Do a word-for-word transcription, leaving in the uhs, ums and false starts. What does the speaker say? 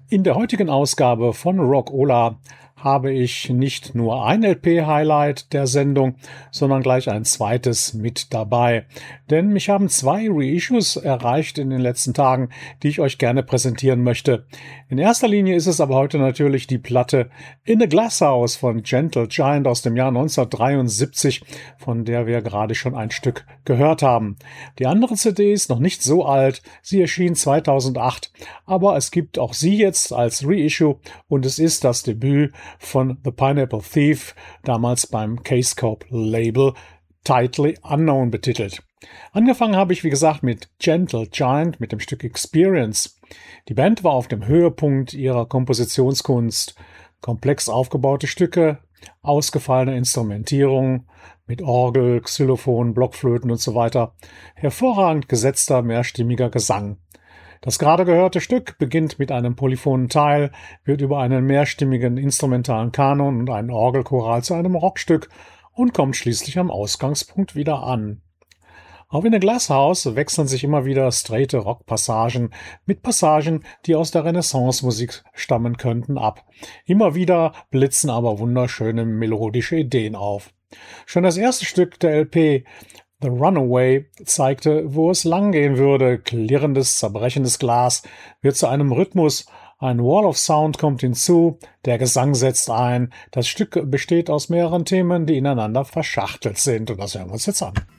In der heutigen Ausgabe von Rockola habe ich nicht nur ein L P-Highlight der Sendung, sondern gleich ein zweites mit dabei. Denn mich haben zwei Reissues erreicht in den letzten Tagen, die ich euch gerne präsentieren möchte. In erster Linie ist es aber heute natürlich die Platte In a Glass House von Gentle Giant aus dem Jahr neunzehnhundertdreiundsiebzig, von der wir gerade schon ein Stück gehört haben. Die andere C D ist noch nicht so alt, sie erschien zweitausendacht, aber es gibt auch sie jetzt als Reissue und es ist das Debüt von The Pineapple Thief, damals beim K-Scope Label, Tightly Unknown betitelt. Angefangen habe ich, wie gesagt, mit Gentle Giant, mit dem Stück Experience. Die Band war auf dem Höhepunkt ihrer Kompositionskunst. Komplex aufgebaute Stücke, ausgefallene Instrumentierung mit Orgel, Xylophon, Blockflöten und so weiter. Hervorragend gesetzter, mehrstimmiger Gesang. Das gerade gehörte Stück beginnt mit einem polyphonen Teil, wird über einen mehrstimmigen instrumentalen Kanon und einen Orgelchoral zu einem Rockstück und kommt schließlich am Ausgangspunkt wieder an. Auch in a Glass House wechseln sich immer wieder straighte Rockpassagen mit Passagen, die aus der Renaissance-Musik stammen könnten, ab. Immer wieder blitzen aber wunderschöne melodische Ideen auf. Schon das erste Stück der L P, The Runaway, zeigte, wo es langgehen würde. Klirrendes, zerbrechendes Glas wird zu einem Rhythmus. Ein Wall of Sound kommt hinzu, der Gesang setzt ein. Das Stück besteht aus mehreren Themen, die ineinander verschachtelt sind. Und das hören wir uns jetzt an.